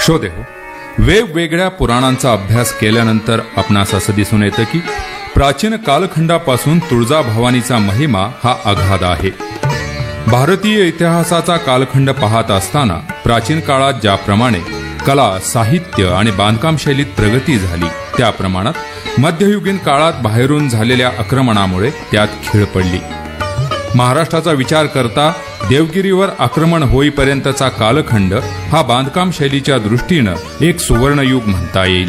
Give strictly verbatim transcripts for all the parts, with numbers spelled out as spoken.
श्रोते हो, वेगवेगळ्या पुराणांचा अभ्यास केल्यानंतर आपणास असं दिसून येतं की प्राचीन कालखंडापासून तुळजाभवानीचा महिमा हा अगाध आहे. भारतीय इतिहासाचा कालखंड पाहत असताना प्राचीन काळात ज्याप्रमाणे कला, साहित्य आणि बांधकाम शैलीत प्रगती झाली, त्या प्रमाणात मध्ययुगीन काळात बाहेरून झालेल्या आक्रमणामुळे त्यात खीळ पडली. महाराष्ट्राचा विचार करता देवगिरीवर आक्रमण होईपर्यंतचा कालखंड हा बांधकाम शैलीच्या दृष्टीनं एक सुवर्णयुग म्हणता येईल.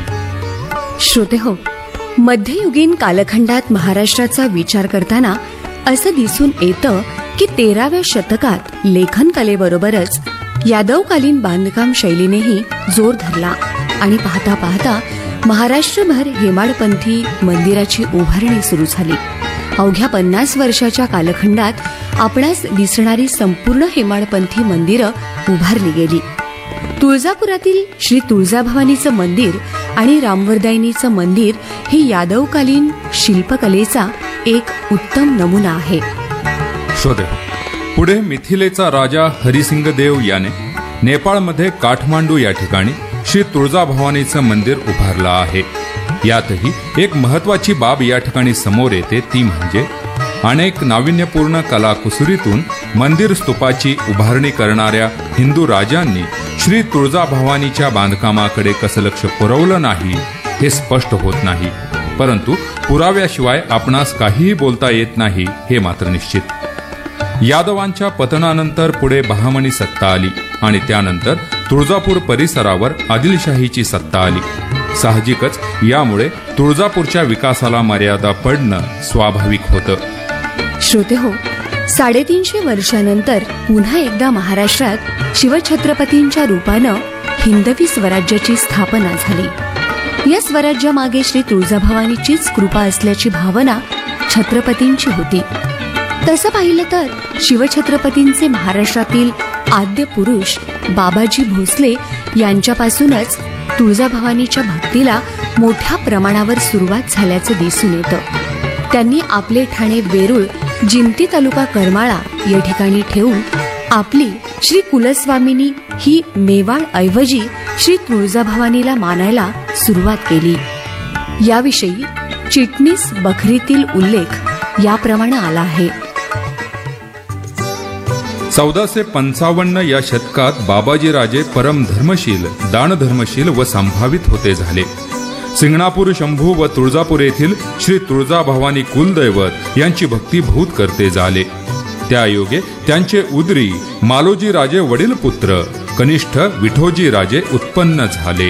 श्रोते हो, मध्ययुगीन कालखंडात महाराष्ट्राचा विचार करताना असं दिसून येतं की तेराव्या शतकात लेखन कलेबरोबरच यादवकालीन बांधकाम शैलीनेही जोर धरला आणि पाहता पाहता महाराष्ट्रभर हेमाडपंथी मंदिराची उभारणी सुरू झाली. अवघ्या पन्नास वर्षाच्या कालखंडात आपणास दिसणारी संपूर्ण हेमाडपंथी मंदिरं उभारली गेली. तुळजापुरातील श्री तुळजाभवानीचं मंदिर आणि रामवरदायिनीचं मंदिर हे यादवकालीन शिल्पकलेचा एक उत्तम नमुना आहे. श्रोते, पुढे मिथिलेचा राजा हरिसिंग देव याने नेपाळमध्ये काठमांडू या ठिकाणी श्री तुळजाभवानीचं मंदिर उभारलं आहे. यातही एक महत्वाची बाब या ठिकाणी समोर येते, ती म्हणजे अनेक नाविन्यपूर्ण कलाकुसरीतून मंदिर स्तूपाची उभारणी करणाऱ्या हिंदू राजांनी श्री तुळजाभवानीच्या बांधकामाकडे कसं लक्ष पुरवलं नाही हे स्पष्ट होत नाही. परंतु पुराव्याशिवाय आपणास काहीही बोलता येत नाही हे मात्र निश्चित. यादवांच्या पतनानंतर पुढे बहामनी सत्ता आली आणि त्यानंतर तुळजापूर परिसरावर आदिलशाहीची सत्ता आली. साहजिकच यामुळे तुळजापूरच्या विकासाला मर्यादा पडणं स्वाभाविक होतं. श्रोते हो, साडेतीनशे वर्षानंतर पुन्हा एकदा महाराष्ट्रात शिवछत्रपतींच्या रूपानं हिंदवी स्वराज्याची स्थापना झाली. या स्वराज्यामागे श्री तुळजाभवानीचीच कृपा असल्याची भावना छत्रपतींची होती. तसं पाहिलं तर शिवछत्रपतींचे महाराष्ट्रातील आद्य पुरुष बाबाजी भोसले यांच्यापासूनच तुळजाभवानीच्या भक्तीला मोठ्या प्रमाणावर सुरुवात झाल्याचं दिसून येतं. त्यांनी आपले ठाणे वेरूळ, जिंती तालुका करमाळा या ठिकाणी ठेवून आपली श्री कुलस्वामिनी ही मेवाड ऐवजी श्री तुळजाभवानीला मानायला सुरुवात केली. याविषयी चिटणीस बखरीतील उल्लेख याप्रमाणे आला आहे. चौदाशे पंचावन्न या शतकात बाबाजी राजे परम धर्मशील, दानधर्मशील व संभावित होते झाले. सिंगणापूर शंभू व तुळजापूर येथील श्री तुळजाभवानी कुलदैवत यांची भक्तिभूत करते झाले. त्यायोगे त्यांचे उदरी मालोजी राजे वडील पुत्र कनिष्ठ विठोजी राजे उत्पन्न झाले.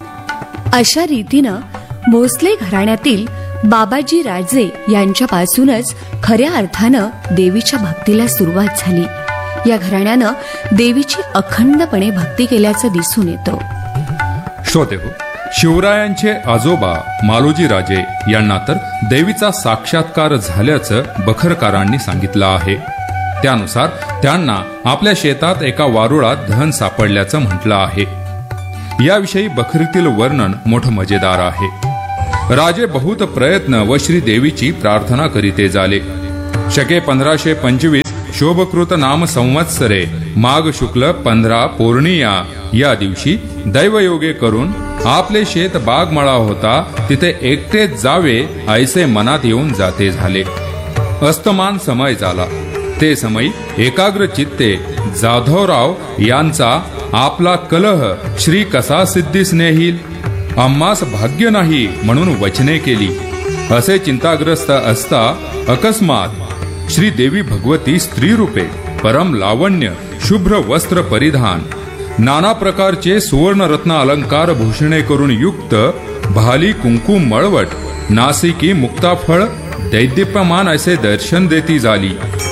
अशा रीतीनं भोसले घराण्यातील बाबाजी राजे यांच्यापासूनच खऱ्या अर्थानं देवीच्या भक्तीला सुरुवात झाली. या घराण्यानं देवीची अखंडपणे भक्ती केल्याचं दिसून येतं. श्रोते हो, शिवरायांचे आजोबा मालोजी राजे यांना तर देवीचा साक्षात्कार झाल्याचं बखरकारांनी सांगितलं आहे. त्यानुसार त्यांना आपल्या शेतात एका वारुळात धन सापडल्याचं म्हटलं आहे. याविषयी बखरीतील वर्णन मोठं मजेदार आहे. राजे बहुत प्रयत्न व श्री देवीची प्रार्थना करीते झाले. शके पंधराशे पंचवीस शोभकृत नाम संवत्सरे माघ शुक्ल पंधरा पौर्णिया या दिवशी दैवयोगे करून आपले शेत बागमळा होता तिथे एकटेच जावे ऐसे मनात येऊन जाते झाले. अस्तमान समय झाला. ते समयी एकाग्र चित्ते जाधवराव यांचा आपला कलह श्री कसा सिद्धीस नेईल, आम्हास भाग्य नाही म्हणून वचने केली. असे चिंताग्रस्त असता अकस्मात श्री देवी भगवती स्त्री रूपे, परम लावण्य, शुभ्र वस्त्र परिधान, नाना प्रकारचे सुवर्ण रत्न अलंकार भूषणे करून युक्त, भाली कुंकुम मळवट, नासिकी मुक्ताफळ दैदिप्यमान असे दर्शन देती झाली.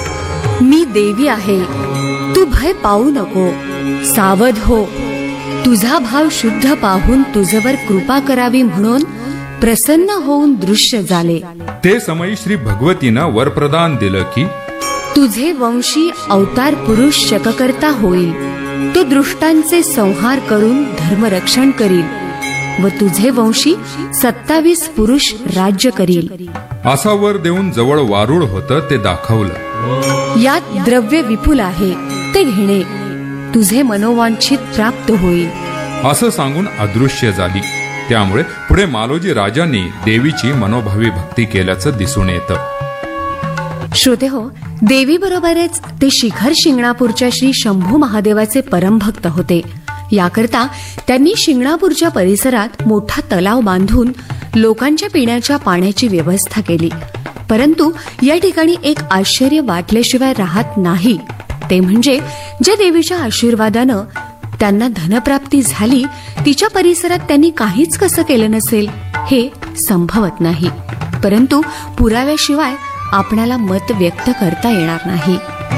मी देवी आहे, तू भय पाहू नको, सावध हो. तुझा भाव शुद्ध पाहून तुझवर कृपा करावी म्हणून प्रसन्न होऊन दृश्य झाले. ते समयी श्री भगवतीनं वरप्रदान दिलं की तुझे वंशी अवतार पुरुष शककर्ता होईल. तो दृष्टांचे संहार करून धर्मरक्षण करील व तुझे वंशी सत्तावीस पुरुष राज्य करील. असा वर देऊन जवळ वारुळ होतं ते दाखवलं. यात द्रव्य विपुल आहे ते घेणे. तुझे मनोवांछित प्राप्त होईल. असं सांगून अदृश्य झाली. त्यामुळे पुढे मालोजी राजांनी देवीची मनोभावी भक्ती केल्याचं दिसून येतं. श्रोते हो, देवी बरोबरच ते शिखर शिंगणापूरच्या श्री शंभू महादेवाचे परमभक्त होते. याकरता त्यांनी शिंगणापूरच्या परिसरात मोठा तलाव बांधून लोकांच्या पिण्याच्या पाण्याची व्यवस्था केली. परंतु या ठिकाणी एक आश्चर्य वाटल्याशिवाय राहत नाही. ते म्हणजे ज्या देवीच्या आशीर्वादानं त्यांना धनप्राप्ती झाली, तिच्या परिसरात त्यांनी काहीच कसं केलं नसेल हे संभवत नाही. परंतु पुराव्याशिवाय आपणाला मत व्यक्त करता येणार नाही.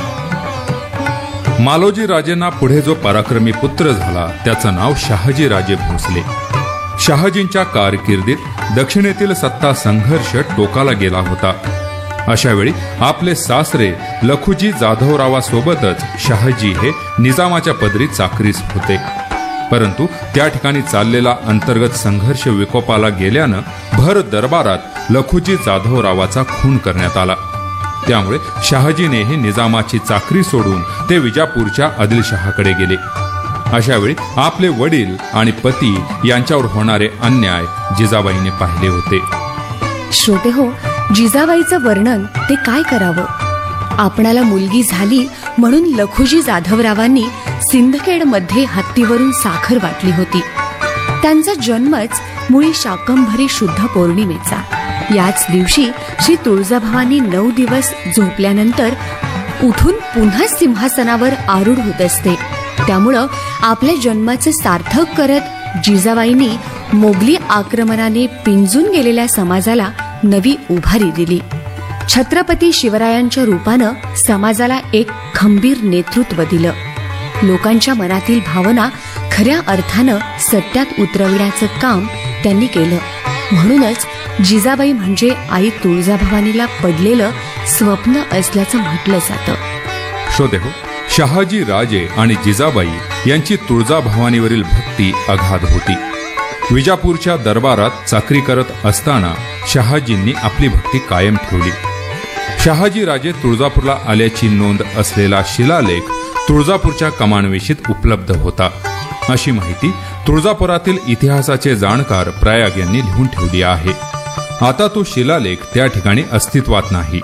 मालोजी राजेंना पुढे जो पराक्रमी पुत्र झाला त्याचं नाव शहाजी राजे भोसले. शहाजींच्या कारकिर्दीत दक्षिणेतील सत्ता संघर्ष टोकाला गेला होता. अशावेळी आपले सासरे लखुजी जाधवरावासोबतच शहाजी हे निजामाच्या पदरी चाकरीस होते. परंतु त्या ठिकाणी चाललेला अंतर्गत संघर्ष विकोपाला गेल्यानं भर दरबारात लखुजी जाधवरावाचा खून करण्यात आला. त्यामुळे शहाजीनेही निजामाची चाकरी सोडून ते विजापूरच्या आदिलशहाकडे गेले. अशावेळी आपले वडील आणि पती यांच्यावर होणारे अन्याय जिजाबाईने पाहिले होते. श्रोते हो, जिजाबाईचं वर्णन ते काय करावं. आपणाला मुलगी झाली म्हणून लखुजी जाधवरावांनी सिंदखेडमध्ये हत्तीवरून साखर वाटली होती. त्यांचा जन्मच मुळी शाकंभरी शुद्ध पौर्णिमेचा. याच दिवशी श्री तुळजाभवानी नऊ दिवस झोपल्यानंतर उठून पुन्हा सिंहासनावर आरूढ होत असते. त्यामुळं आपल्या जन्माचं सार्थक करत जिजाबाईंनी मोगली आक्रमणाने पिंजून गेलेल्या समाजाला नवी उभारी दिली. छत्रपती शिवरायांच्या रूपानं समाजाला एक खंबीर नेतृत्व दिलं. लोकांच्या मनातील भावना खऱ्या अर्थानं सत्यात उतरविण्याचं काम त्यांनी केलं. म्हणूनच जिजाबाई म्हणजे आई तुळजाभवानीला पडलेलं स्वप्न असल्याचं म्हटलं जातं. श्रोते हो, शहाजी राजे आणि जिजाबाई यांची तुळजाभवानीवरील भक्ती अगाध होती. विजापूरच्या दरबारात चाकरी करत असताना शहाजींनी आपली भक्ती कायम ठेवली. शहाजी राजे तुळजापूरला आल्याची नोंद असलेला शिलालेख तुळजापूरच्या कमानवेशीत उपलब्ध होता. अशी माहिती तुळजापुरातील इतिहासाचे जाणकार प्रयाग यांनी लिहून ठेवली आहे. आता तो शिलालेख त्या ठिकाणी अस्तित्वात नाही.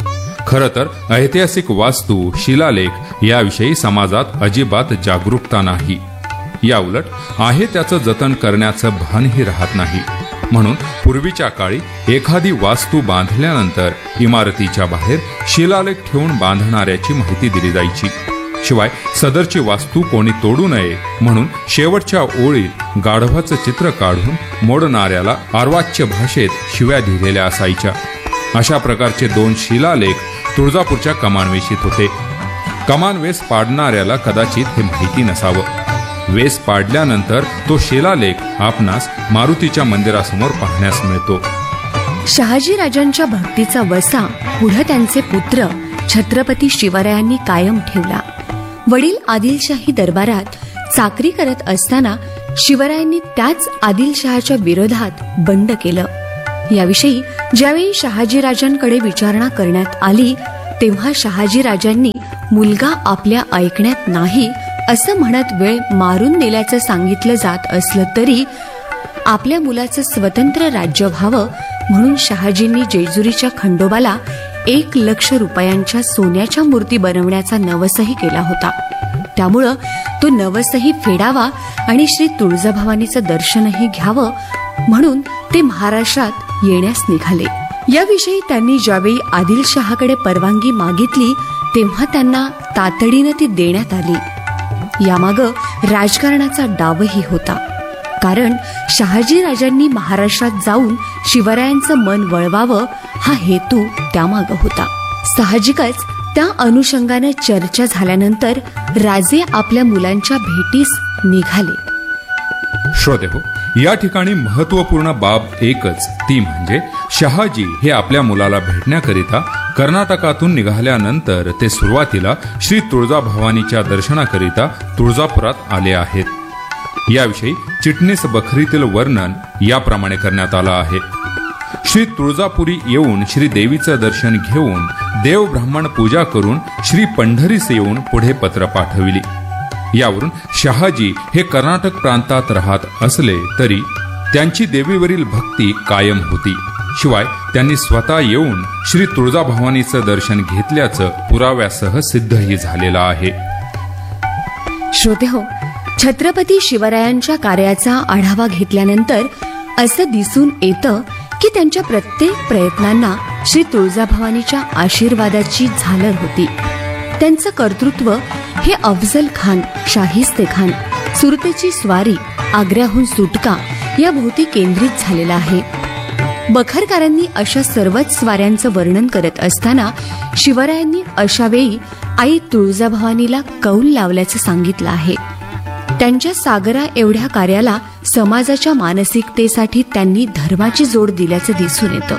खरं तर ऐतिहासिक वास्तू, शिलालेख याविषयी समाजात अजिबात जागरूकता नाही. याउलट आहे त्याचं जतन करण्याचं भानही राहत नाही. म्हणून पूर्वीच्या काळी एखादी वास्तू बांधल्यानंतर इमारतीच्या बाहेर शिलालेख ठेवून बांधणाऱ्याची माहिती दिली जायची. शिवाय सदरची वास्तू कोणी तोडू नये म्हणून शेवटच्या ओळीत गाढवाचं चित्र काढून मोडणाऱ्याला अर्वाच्य भाषेत शिव्या दिलेल्या असायच्या. अशा प्रकारचे दोन शिलालेख तुळजापूरच्या कमानवेशीत होते. कमानवेस पाडणाऱ्याला कदाचित हे माहिती नसावं. वेस पाडल्यानंतर तो शिलालेख आपणास मारुतीच्या मंदिरासमोर पाहण्यास मिळतो. शहाजी राजांच्या भक्तीचा वसा पुढे त्यांचे पुत्र छत्रपती शिवरायांनी कायम ठेवला. वडील आदिलशाही दरबारात चाकरी करत असताना शिवरायांनी त्याच आदिलशहाच्या विरोधात बंड केलं. याविषयी ज्यावेळी शहाजी राजांकडे विचारणा करण्यात आली तेव्हा शहाजी राजांनी मुलगा आपल्या ऐकण्यात नाही असं म्हणत वेळ मारून नेल्याचं सांगितलं जात असलं तरी आपल्या मुलाचं स्वतंत्र राज्य व्हावं म्हणून शहाजींनी जेजुरीच्या खंडोबाला एक लक्ष रुपयांच्या सोन्याच्या मूर्ती बनवण्याचा नवसही केला होता. त्यामुळं तो नवसही फेडावा आणि श्री तुळजाभवानीचं दर्शनही घ्यावं म्हणून ते महाराष्ट्रात येण्यास निघाले. याविषयी त्यांनी ज्यावेळी आदिलशहाकडे परवानगी मागितली तेव्हा त्यांना तातडीनं ती देण्यात आली. यामागं राजकारणाचा डावही होता. कारण शहाजी राजांनी महाराष्ट्रात जाऊन शिवरायांचं मन वळवावं हा हेतू त्यामागं होता. साहजिकच त्या अनुषंगाने चर्चा झाल्यानंतर राजे आपल्या मुलांच्या भेटीस निघाले. श्रोते हो, या ठिकाणी महत्वपूर्ण बाब एकच, ती म्हणजे शहाजी हे आपल्या मुलाला भेटण्याकरिता कर्नाटकातून निघाल्यानंतर ते सुरुवातीला श्री तुळजाभवानीच्या दर्शनाकरिता तुळजापुरात आले आहेत. याविषयी चिटणीस बखरीतील वर्णन याप्रमाणे करण्यात आलं आहे. श्री तुळजापुरी येऊन श्री देवीचं दर्शन घेऊन देव ब्राह्मण पूजा करून श्री पंढरीस येऊन पुढे पत्र पाठविली. यावरून शहाजी हे कर्नाटक प्रांतात राहत असले तरी त्यांची देवीवरील भक्ती कायम होती. शिवाय त्यांनी स्वतः येऊन श्री तुळजाभवानीचं दर्शन घेतल्याचं पुराव्यासह सिद्धही झालेलं आहे. श्रोतेहो, छत्रपती शिवरायांच्या कार्याचा आढावा घेतल्यानंतर असं दिसून येतं की त्यांच्या प्रत्येक प्रयत्नांना श्री तुळजाभवानीच्या आशीर्वादाची झालर होती. त्यांचं कर्तृत्व हे अफजल खान, शाहिस्ते खान, सुरतेची स्वारी, आग्र्याहून सुटका या भोवती केंद्रित झालेला आहे. बखरकारांनी अशा सर्वच स्वाऱ्यांचं वर्णन करत असताना शिवरायांनी अशा वेळी आई तुळजाभवानीला कौल लावल्याचं सांगितलं आहे. त्यांच्या सागरा एवढ्या कार्याला समाजाच्या मानसिकतेसाठी त्यांनी धर्माची जोड दिल्याचं दिसून येतं.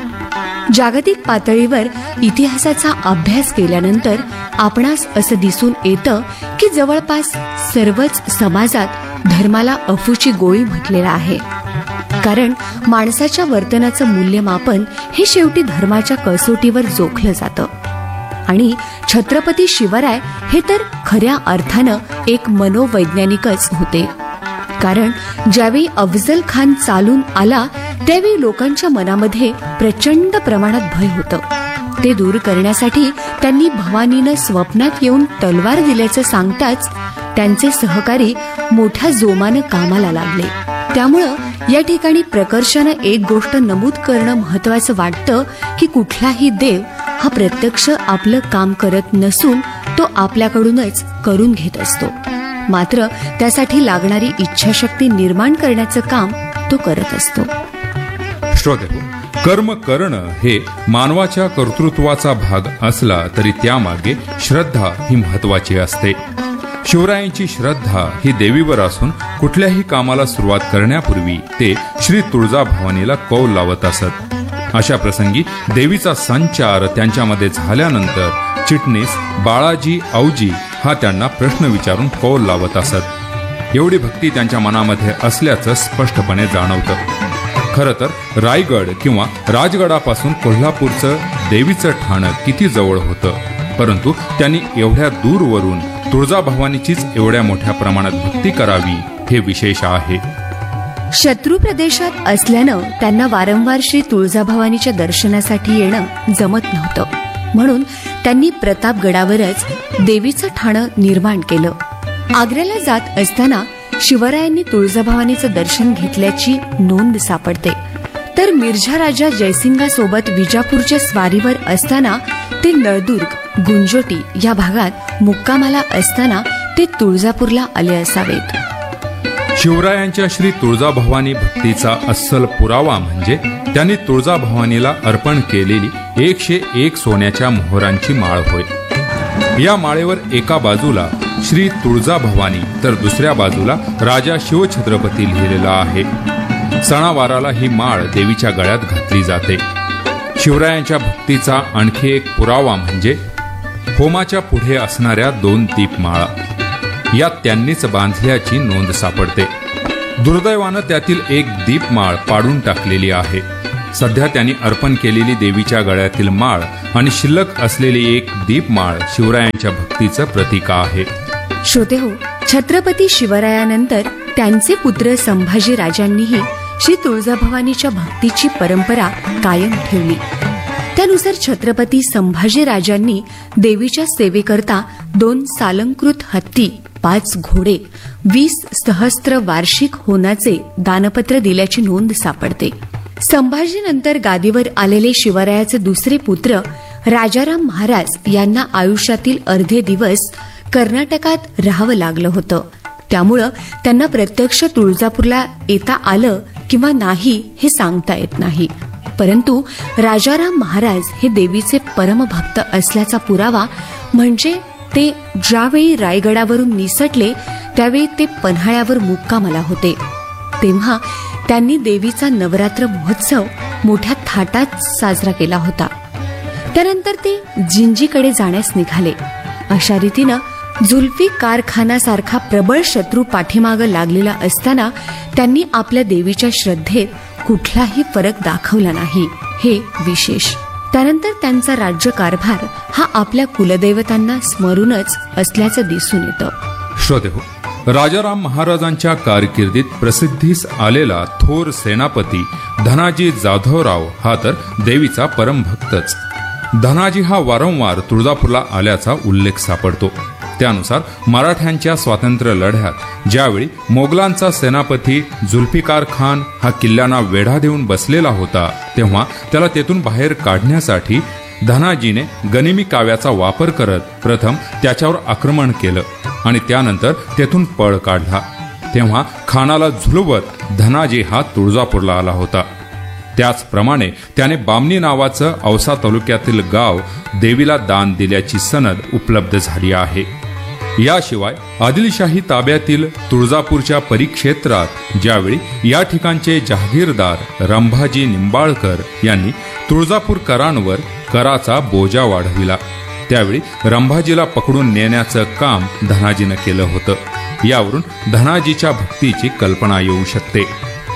जागतिक पातळीवर इतिहासाचा अभ्यास केल्यानंतर आपणास असं दिसून येतं की जवळपास सर्वच समाजात धर्माला अफूची गोळी म्हटलेला आहे. कारण माणसाच्या वर्तनाचं मूल्यमापन हे शेवटी धर्माच्या कसोटीवर जोखलं जातं. आणि छत्रपती शिवराय हे तर खऱ्या अर्थानं एक मनोवैज्ञानिकच होते. कारण ज्यावेळी अफजल खान चालून आला त्यावेळी लोकांच्या मनामध्ये प्रचंड प्रमाणात भय होतं. ते दूर करण्यासाठी त्यांनी भवानीनं स्वप्नात येऊन तलवार दिल्याचं सांगताच त्यांचे सहकारी मोठ्या जोमानं कामाला लागले. त्यामुळं या ठिकाणी प्रकर्षानं एक गोष्ट नमूद करणं महत्वाचं वाटतं की कुठलाही देव हा प्रत्यक्ष आपलं काम करत नसून तो आपल्याकडूनच करून घेत असतो. मात्र त्यासाठी लागणारी इच्छाशक्ती निर्माण करण्याचं काम तो करत असतो. श्रोतेहो, कर्म करणं हे मानवाच्या कर्तृत्वाचा भाग असला तरी त्यामागे श्रद्धा ही महत्वाची असते. शिवरायांची श्रद्धा ही देवीवर असून कुठल्याही कामाला सुरुवात करण्यापूर्वी ते श्री तुळजाभवानीला कौल लावत असत. अशा प्रसंगी देवीचा संचार त्यांच्यामध्ये झाल्यानंतर चिटणीस बाळाजी औजी हा त्यांना प्रश्न विचारून कौल लावत असत. एवढी भक्ती त्यांच्या मनामध्ये असल्याचं स्पष्टपणे जाणवतं. खरं तर रायगड किंवा राजगडापासून कोल्हापूरचं देवीचं ठाणं किती जवळ होतं, परंतु त्यांनी एवढ्या दूरवरून तुळजाभवानीचीच एवढ्या मोठ्या प्रमाणात भक्ती करावी हे विशेष आहे. शत्रू प्रदेशात असल्यानं त्यांना वारंवार श्री तुळजाभवानीच्या दर्शनासाठी येणं जमत नव्हतं. म्हणून त्यांनी प्रतापगडावरच देवीचं ठाणं निर्माण केलं. आग्र्याला जात असताना शिवरायांनी तुळजाभवानीचं दर्शन घेतल्याची नोंद सापडते. तर मिर्झा राजा जयसिंगासोबत विजापूरच्या स्वारीवर असताना ते नळदुर्ग, गुंजोटी या भागात मुक्कामाला असताना ते तुळजापूरला आले असावेत. शिवरायांच्या श्री तुळजाभवानी भक्तीचा अस्सल पुरावा म्हणजे त्यांनी तुळजाभवानीला अर्पण केलेली एकशे एक सोन्याच्या मोहरांची माळ होय. या माळेवर एका बाजूला श्री तुळजाभवानी तर दुसऱ्या बाजूला राजा शिवछत्रपती लिहिलेला आहे. सणावाराला ही माळ देवीच्या गळ्यात घातली जाते. शिवरायांच्या भक्तीचा आणखी एक पुरावा म्हणजे होमाच्या पुढे असणाऱ्या दोन दीपमाळा या त्यांनीच बांधल्याची नोंद सापडते. दुर्दैवानं त्यातील एक दीपमाळ पाडून टाकलेली आहे. सध्या त्यांनी अर्पण केलेली देवीच्या गळ्यातील माळ आणि शिल्लक असलेली एक दीपमाळ शिवरायांच्या भक्तीचं प्रतीक आहे. श्रोतेहो, छत्रपती शिवरायानंतर त्यांचे पुत्र संभाजी राजांनीही श्री तुळजाभवानीच्या भक्तीची परंपरा कायम ठेवली. त्यानुसार छत्रपती संभाजी राजांनी देवीच्या सेवेकरता दोन सालंकृत हत्ती, पाच घोडे, वीस सहस्त्र वार्षिक होनाचे दानपत्र दिल्याची नोंद सापडते. संभाजीनंतर गादीवर आलेले शिवरायाचे दुसरे पुत्र राजाराम महाराज यांना आयुष्यातील अर्धे दिवस कर्नाटकात राहावं लागलं होतं. त्यामुळं त्यांना प्रत्यक्ष तुळजापूरला येता आलं किंवा नाही हे सांगता येत नाही. परंतु राजाराम महाराज हे देवीचे परमभक्त असल्याचा पुरावा म्हणजे ते ज्यावेळी रायगडावरून निसटले त्यावेळी ते पन्हाळ्यावर मुक्कामाला होते. तेव्हा त्यांनी देवीचा नवरात्र महोत्सव मोठ्या थाटात साजरा केला होता. त्यानंतर ते जिंजीकडे जाण्यास निघाले. अशा रीतीनं जुल्फी कारखानासारखा प्रबळ शत्रू पाठीमागं लागलेला असताना त्यांनी आपल्या देवीच्या श्रद्धेत कुठलाही फरक दाखवला नाही, हे विशेष. त्यानंतर त्यांचा राज्यकारभार हा आपल्या कुलदैवतांना स्मरूनच असल्याचं दिसून येतं. श्रोतेहो, राजाराम महाराजांच्या कारकिर्दीत प्रसिद्धीस आलेला थोर सेनापती धनाजी जाधवराव हा तर देवीचा परमभक्तच. धनाजी हा वारंवार तुळजापूरला आल्याचा उल्लेख सापडतो. त्यानुसार मराठ्यांच्या स्वातंत्र्य लढ्यात ज्यावेळी मोगलांचा सेनापती जुल्फिकार खान हा किल्ल्यांना वेढा देऊन बसलेला होता, तेव्हा त्याला तेथून बाहेर काढण्यासाठी धनाजीने गनिमी काव्याचा वापर करत प्रथम त्याच्यावर आक्रमण केलं आणि त्यानंतर तेथून पळ काढला. तेव्हा खानाला झुलवत धनाजी हा तुळजापूरला आला होता. त्याचप्रमाणे त्याने बामणी नावाचं औसा तालुक्यातील गाव देवीला दान दिल्याची सनद उपलब्ध झाली आहे. याशिवाय आदिलशाही ताब्यातील तुळजापूरच्या परिक्षेत्रात ज्यावेळी या ठिकाणचे जहागीरदार रंभाजी निंबाळकर यांनी तुळजापूरकरांवर कराचा बोजा वाढविला, त्यावेळी रंभाजीला पकडून नेण्याचं काम धनाजीनं केलं होतं. यावरून धनाजीच्या भक्तीची कल्पना येऊ शकते.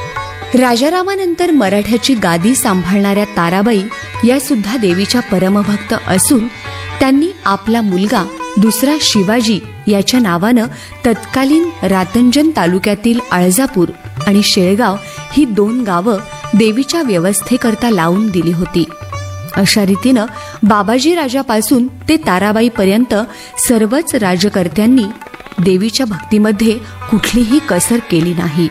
राजारामानंतर मराठ्याची गादी सांभाळणाऱ्या ताराबाई या सुद्धा देवीच्या परमभक्त असून त्यांनी आपला मुलगा दुसरा शिवाजी याच्या नावानं तत्कालीन रातंजन तालुक्यातील आळजापूर आणि शेळगाव ही दोन गावं देवीच्या व्यवस्थेकरता लावून दिली होती. अशा रीतीनं बाबाजी राजापासून ते ताराबाईपर्यंत सर्वच राजकर्त्यांनी देवीच्या भक्तीमध्ये कुठलीही कसर केली नाही.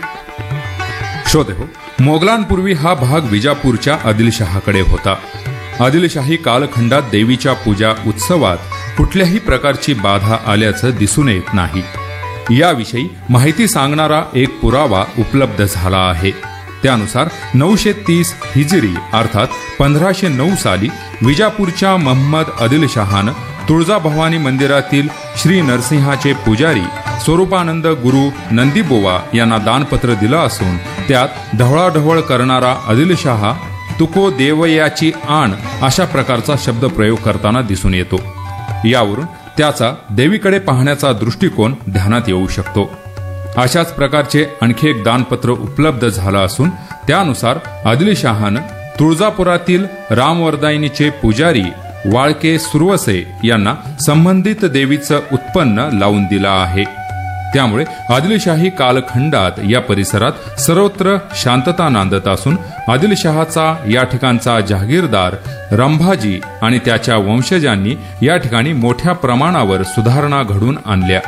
श्रोतेहो, मोगलांपूर्वी हा भाग विजापूरच्या आदिलशहाकडे होता. आदिलशाही कालखंडात देवीच्या पूजा उत्सवात कुठल्याही प्रकारची बाधा आल्याचं दिसून येत नाही. याविषयी माहिती सांगणारा एक पुरावा उपलब्ध झाला आहे. त्यानुसार नऊशे तीस हिजरी अर्थात पंधराशे नऊ साली विजापूरच्या महम्मद आदिलशहानं तुळजाभवानी मंदिरातील श्री नरसिंहाचे पुजारी स्वरूपानंद गुरु नंदीबोवा यांना दानपत्र दिलं असून त्यात ढवळाढवळ करणारा आदिलशहा तुको देवयाची आण अशा प्रकारचा शब्द प्रयोग करताना दिसून येतो. यावरून त्याचा देवीकडे पाहण्याचा दृष्टिकोन ध्यानात येऊ शकतो. अशाच प्रकारचे आणखी एक दानपत्र उपलब्ध झालं असून त्यानुसार आदिलशहानं तुळजापुरातील रामवरदायिनीचे पुजारी वाळके सुरवसे यांना संबंधित देवीचं उत्पन्न लावून दिलं आहे. त्यामुळे आदिलशाही कालखंडात या परिसरात सर्वत्र शांतता नांदत असून आदिलशहाचा या ठिकाणचा जहागीरदार रंभाजी आणि त्याच्या वंशजांनी या ठिकाणी मोठ्या प्रमाणावर सुधारणा घडून आणल्या.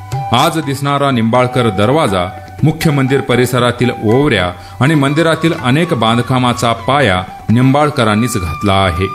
आज दिसणारा निंबाळकर दरवाजा, मुख्य मंदिर परिसरातील ओवऱ्या आणि मंदिरातील अनेक बांधकामाचा पाया निंबाळकरांनीच घातला आहे.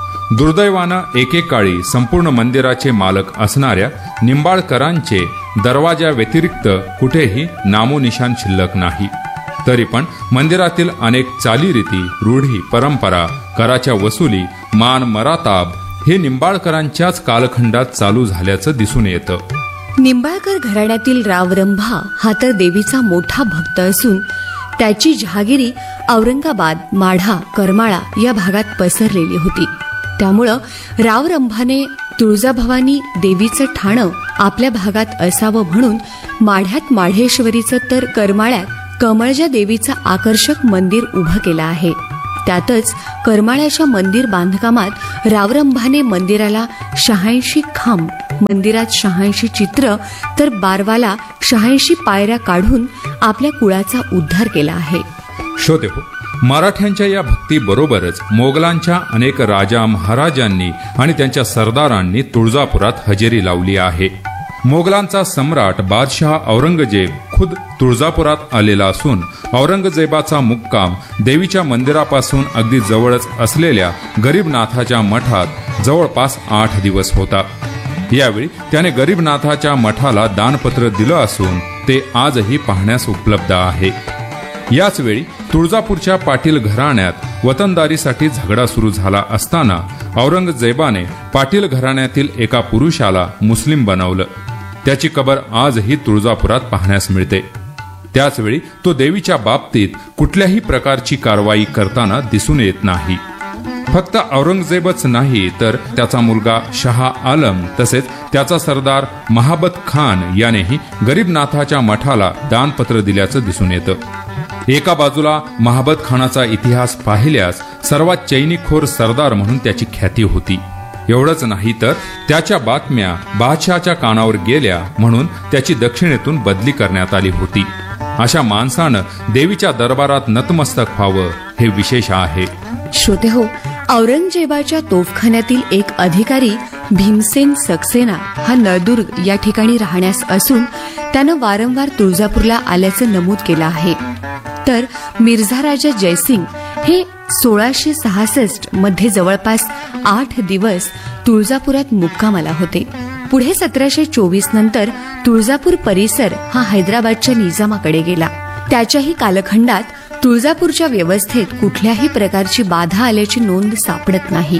दुर्दैवानं एकेकाळी संपूर्ण मंदिराचे मालक असणाऱ्या निंबाळकरांचे दरवाजा व्यतिरिक्त कुठेही नामोनिशान शिल्लक नाही. तरी पण मंदिरातील अनेक चालीरीती, रूढी, परंपरा, कराच्या वसुली, मान मराताब हे निंबाळकरांच्याच कालखंडात चालू झाल्याचं दिसून येतं. निंबाळकर घराण्यातील राव रंभा हा तर देवीचा मोठा भक्त असून त्याची जहागिरी औरंगाबाद, माढा, करमाळा या भागात पसरलेली होती. त्यामुळं राव रंभाने तुळजाभवानी देवीचं ठाणं आपल्या भागात असावं म्हणून माढ्यात माढेश्वरीचं तर करमाळ्यात कमळजा देवीचं आकर्षक मंदिर उभं केलं आहे. त्यातच करमाळ्याच्या मंदिर बांधकामात रावरंभाने मंदिराला शहाऐंशी खांब, मंदिरात शहाऐंशी चित्र तर बारवाला शहाऐंशी पायऱ्या काढून आपल्या कुळाचा उद्धार केला आहे. श्रोतेहो, मराठ्यांच्या या भक्तीबरोबरच मोगलांच्या अनेक राजा महाराजांनी आणि त्यांच्या सरदारांनी तुळजापुरात हजेरी लावली आहे. मोगलांचा सम्राट बादशहा औरंगजेब खुद तुळजापुरात आलेला असून औरंगजेबाचा मुक्काम देवीच्या मंदिरापासून अगदी जवळच असलेल्या गरीबनाथाच्या मठात जवळपास आठ दिवस होता. यावेळी त्याने गरीबनाथाच्या मठाला दानपत्र दिलं असून ते आजही पाहण्यास उपलब्ध आहे. याच वेळी तुळजापूरच्या पाटील घराण्यात वतनदारीसाठी झगडा सुरू झाला असताना औरंगजेबाने पाटील घराण्यातील एका पुरुषाला मुस्लिम बनवलं. त्याची कबर आजही तुळजापुरात पाहण्यास मिळते. त्याचवेळी तो देवीच्या बाबतीत कुठल्याही प्रकारची कारवाई करताना दिसून येत नाही. फक्त औरंगजेबच नाही तर त्याचा मुलगा शहा आलम तसेच त्याचा सरदार महाबत खान यानेही गरीबनाथाच्या मठाला दानपत्र दिल्याचं दिसून येतं. एका बाजूला महाबत खानाचा इतिहास पाहिल्यास सर्वात चैनीखोर सरदार म्हणून त्याची ख्याती होती. एवढंच नाही तर त्याच्या बातम्या बादशहाच्या कानावर गेल्या म्हणून त्याची दक्षिणेतून बदली करण्यात आली होती. अशा माणसानं देवीच्या दरबारात नतमस्तक व्हावं हे विशेष आहे. श्रोते हो, औरंगजेबाच्या तोफखान्यातील एक अधिकारी भीमसेन सक्सेना हा नळदुर्ग या ठिकाणी राहण्यास असून त्यानं वारंवार तुळजापूरला आल्याचं नमूद केलं आहे. तर मिर्झा राजा जयसिंग हे सोळाशे सहासष्ट मध्ये जवळपास आठ दिवस तुळजापुरात मुक्कामाला होते. पुढे सतराशे चोवीस नंतर तुळजापूर परिसर हा हैदराबादच्या निजामाकडे गेला. त्याच्याही कालखंडात तुळजापूरच्या व्यवस्थेत कुठल्याही प्रकारची बाधा आल्याची नोंद सापडत नाही.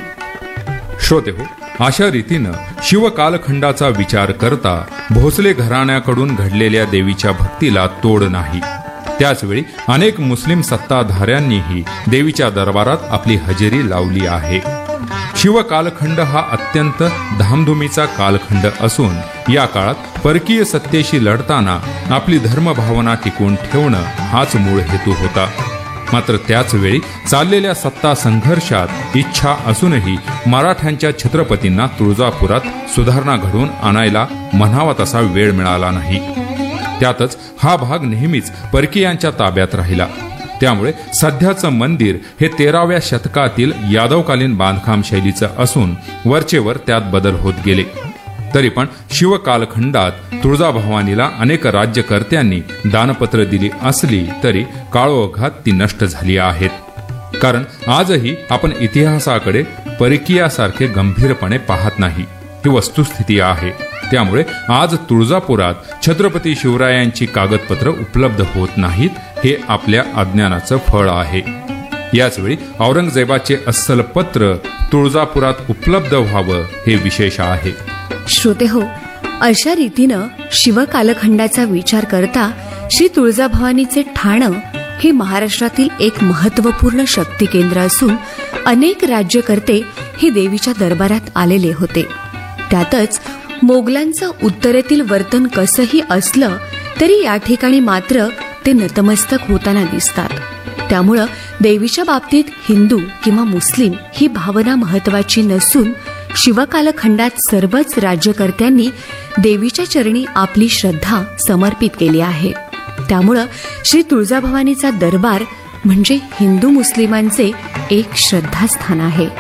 श्रोते हो, अशा रीतीनं शिवकालखंडाचा विचार करता भोसले घराण्याकडून घडलेल्या देवीच्या भक्तीला तोड नाही. त्याचवेळी अनेक मुस्लिम सत्ताधाऱ्यांनीही देवीच्या दरबारात आपली हजेरी लावली आहे. शिवकालखंड हा अत्यंत धामधुमीचा कालखंड असून या काळात परकीय सत्तेशी लढताना आपली धर्मभावना टिकवून ठेवणं हाच मूळ हेतू होता. मात्र त्याचवेळी चाललेल्या सत्ता संघर्षात इच्छा असूनही मराठ्यांच्या छत्रपतींना तुळजापुरात सुधारणा घडवून आणायला म्हणावा तसा वेळ मिळाला नाही. त्यातच हा भाग नेहमीच परकीयांच्या ताब्यात राहिला. त्यामुळे सध्याचं मंदिर हे तेराव्या शतकातील यादवकालीन बांधकाम शैलीचं असून वरचेवर त्यात बदल होत गेले. तरी पण शिवकालखंडात तुळजाभवानीला अनेक राज्यकर्त्यांनी दानपत्र दिली असली तरी काळोखात ती नष्ट झाली आहेत. कारण आजही आपण इतिहासाकडे परकीयासारखे गंभीरपणे पाहत नाही, ही वस्तुस्थिती आहे. त्यामुळे आज तुळजापुरात छत्रपती शिवरायांची कागदपत्र उपलब्ध होत नाहीत, हे आपल्या अज्ञानाचं फळ आहे. याचवेळी औरंगजेबाचे अस्सल पत्र तुळजापुरात उपलब्ध व्हावं हे विशेष आहे. श्रोते हो, अशा रीतीनं शिवकालखंडाचा विचार करता श्री तुळजाभवानीचे ठाणं हे महाराष्ट्रातील एक महत्वपूर्ण शक्ती केंद्र असून अनेक राज्यकर्ते हे देवीच्या दरबारात आलेले होते. त्यातच मोगलांचं उत्तरेतील वर्तन कसंही असलं तरी या ठिकाणी मात्र ते नतमस्तक होताना दिसतात. त्यामुळं देवीच्या बाबतीत हिंदू किंवा मुस्लिम ही भावना महत्वाची नसून शिवकालखंडात सर्वच राज्यकर्त्यांनी देवीच्या चरणी आपली श्रद्धा समर्पित केली आहे. त्यामुळं श्री तुळजाभवानीचा दरबार म्हणजे हिंदू मुस्लिमांचे एक श्रद्धास्थान आहे.